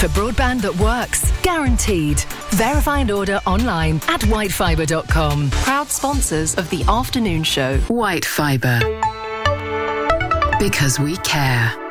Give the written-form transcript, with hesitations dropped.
For broadband that works, guaranteed. Verify and order online at whitefibre.com. Proud sponsors of the afternoon show. White Fibre. Because we care.